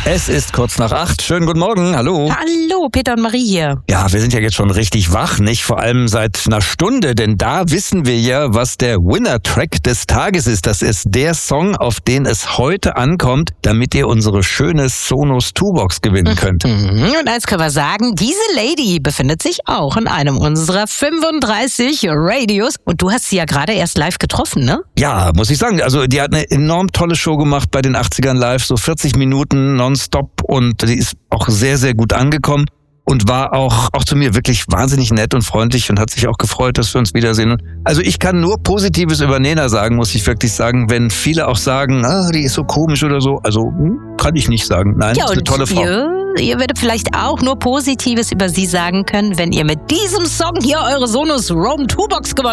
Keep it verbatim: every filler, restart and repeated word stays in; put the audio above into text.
Es ist kurz nach acht. Schönen guten Morgen. Hallo. Hallo, Peter und Marie hier. Ja, wir sind ja jetzt schon richtig wach, nicht? Vor allem seit einer Stunde, denn da wissen wir ja, was der Winner-Track des Tages ist. Das ist der Song, auf den es heute ankommt, damit ihr unsere schöne Sonos Two-Box gewinnen könnt. Und eins können wir sagen, diese Lady befindet sich auch in einem unserer fünfunddreißig Radios. Und du hast sie ja gerade erst live getroffen, ne? Ja, muss ich sagen. Also die hat eine enorm tolle Show gemacht bei den achtzigern live, so vierzig Minuten nonstop, und sie ist auch sehr, sehr gut angekommen und war auch, auch zu mir wirklich wahnsinnig nett und freundlich und hat sich auch gefreut, dass wir uns wiedersehen. Also ich kann nur Positives über Nena sagen, muss ich wirklich sagen, wenn viele auch sagen, ah, die ist so komisch oder so. Also kann ich nicht sagen. Nein, ja, ist eine tolle Frau. Ihr, ihr werdet vielleicht auch nur Positives über sie sagen können, wenn ihr mit diesem Song hier eure Sonos Roam Two Box gewonnen habt.